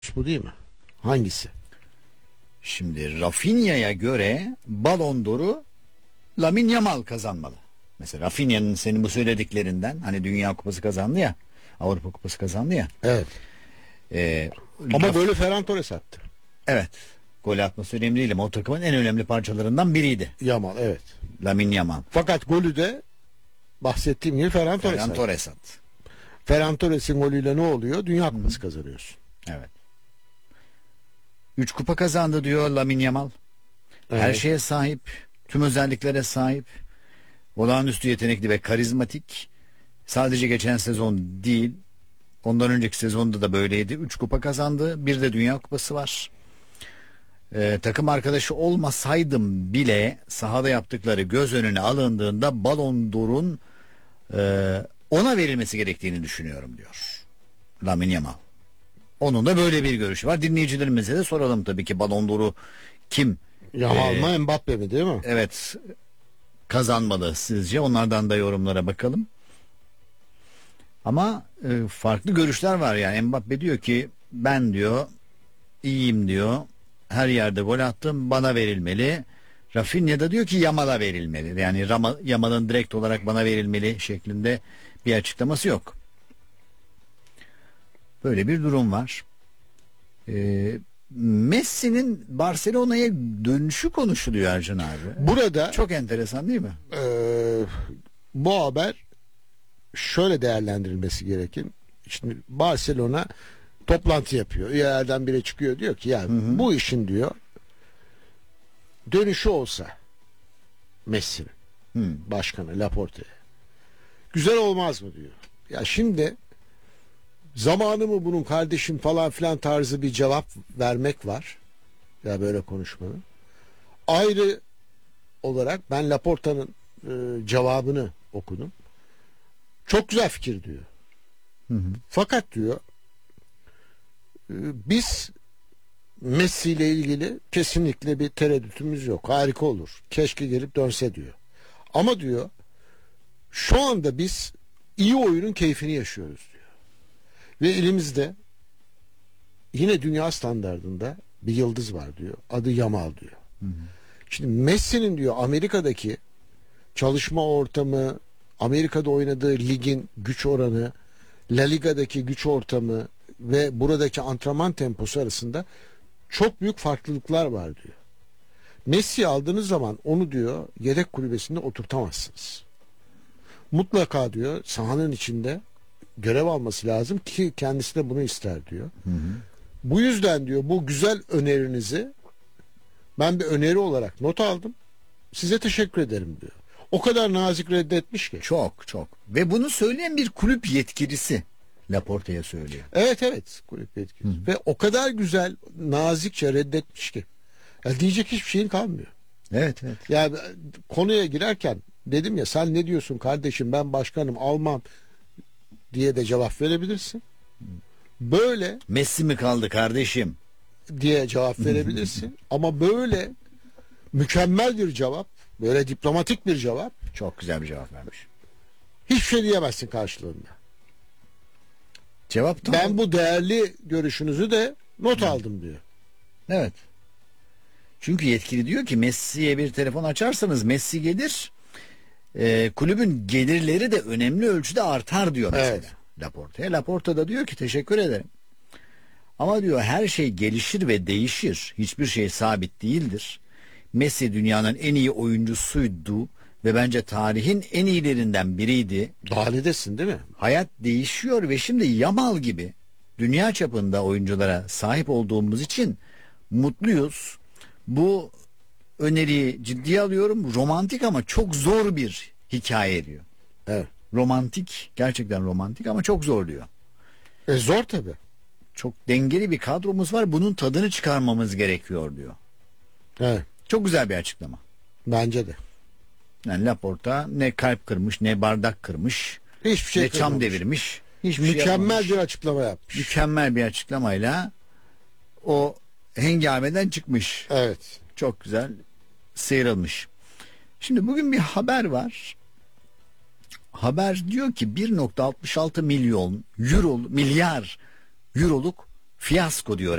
bu değil mi? Hangisi? Şimdi Rafinha'ya göre Ballon d'Or'u Lamine Yamal kazanmalı. Mesela Rafinha'nın senin bu söylediklerinden, hani Dünya Kupası kazandı ya, Avrupa Kupası kazandı ya. Evet. Ama golü Ferran Torres attı. Evet. Gol atması önemli değil ama o takımın en önemli parçalarından biriydi. Yamal, evet. Lamine Yamal. Fakat golü de bahsettiğim gibi Ferran Torres attı. Ferran Torres'in golüyle ne oluyor? Dünya Kupası kazanıyorsun. Evet. 3 kupa kazandı diyor Lamine Yamal. Evet. Her şeye sahip, tüm özelliklere sahip, olağanüstü yetenekli ve karizmatik. Sadece geçen sezon değil, ondan önceki sezonda da böyleydi. 3 kupa kazandı, bir de Dünya Kupası var. Takım arkadaşı olmasaydım bile sahada yaptıkları göz önüne alındığında Ballon d'Or'un ona verilmesi gerektiğini düşünüyorum diyor Lamine Yamal. Onun da böyle bir görüşü var. Dinleyicilerimize de soralım tabii ki, Ballon d'Or'u kim? Yamal mı, Mbappe mi, değil mi? Evet, kazanmalı sizce? Onlardan da yorumlara bakalım. Ama farklı görüşler var yani. Mbappe diyor ki ben diyor iyiyim diyor. Her yerde gol attım, bana verilmeli. Rafinha da diyor ki Yamal'a verilmeli. Yani Yamal'ın direkt olarak bana verilmeli şeklinde bir açıklaması yok. Böyle bir durum var. Messi'nin Barcelona'ya dönüşü konuşuluyor Ercan abi. Burada çok enteresan değil mi? Bu haber şöyle değerlendirilmesi gerekir. Şimdi Barcelona toplantı yapıyor. Üyelerden biri çıkıyor, diyor ki yani bu işin diyor dönüşü olsa Messi'nin başkanı Laporte'ye güzel olmaz mı diyor. Ya şimdi zamanı mı bunun kardeşim falan filan tarzı bir cevap vermek var. Ya böyle konuşmanın. Ayrı olarak ben Laporta'nın cevabını okudum. Çok güzel fikir diyor. Fakat diyor biz Messi ile ilgili kesinlikle bir tereddütümüz yok. Harika olur. Keşke gelip dönse diyor. Ama diyor şu anda biz iyi oyunun keyfini yaşıyoruz diyor. Ve elimizde yine dünya standardında bir yıldız var diyor. Adı Yamal diyor. Şimdi Messi'nin diyor Amerika'daki çalışma ortamı, Amerika'da oynadığı ligin güç oranı, La Liga'daki güç ortamı ve buradaki antrenman temposu arasında çok büyük farklılıklar var diyor. Messi'yi aldığınız zaman onu diyor yedek kulübesinde oturtamazsınız. Mutlaka diyor sahanın içinde görev alması lazım ki kendisi de bunu ister diyor. Bu yüzden diyor bu güzel önerinizi ben bir öneri olarak not aldım. Size teşekkür ederim diyor. O kadar nazik reddetmiş ki. Çok. Ve bunu söyleyen bir kulüp yetkilisi Laporte'ye söylüyor. Evet, kulüp yetkilisi. Ve o kadar güzel nazikçe reddetmiş ki. Ya diyecek hiçbir şeyin kalmıyor. Evet. Ya konuya girerken dedim ya sen ne diyorsun kardeşim ben başkanım almam diye de cevap verebilirsin. Böyle Messi mi kaldı kardeşim diye cevap verebilirsin. Ama böyle mükemmel bir cevap, böyle diplomatik bir cevap, çok güzel bir cevap vermiş. hiçbir şey diyemezsin karşılığında. Cevap da ben bu değerli görüşünüzü de not aldım diyor. Evet. Çünkü yetkili diyor ki Messi'ye bir telefon açarsanız Messi gelir. Kulübün gelirleri de önemli ölçüde artar diyor mesela. Evet. Laporte da diyor ki teşekkür ederim. Ama diyor her şey gelişir ve değişir. Hiçbir şey sabit değildir. Messi dünyanın en iyi oyuncusuydu ve bence tarihin en iyilerinden biriydi. Dahilidesin değil mi? Hayat değişiyor ve şimdi Yamal gibi dünya çapında oyunculara sahip olduğumuz için mutluyuz. Bu öneriyi ciddiye alıyorum. Romantik ama çok zor bir hikaye diyor. Evet. Romantik, gerçekten romantik ama çok zor diyor. Zor tabii. Çok dengeli bir kadromuz var. Bunun tadını çıkarmamız gerekiyor diyor. Evet. Çok güzel bir açıklama. Bence de. Yani Laporta ne kalp kırmış, ne bardak kırmış, Hiçbir şey ne çam kırmamış. devirmiş. Hiçbir şey Mükemmel yapmamış. bir açıklama yapmış. Mükemmel bir açıklamayla o hengameden çıkmış. Evet. Çok güzel sıyrılmış. Şimdi bugün bir haber var. Haber diyor ki 1,66 milyar euroluk Fiyasko diyor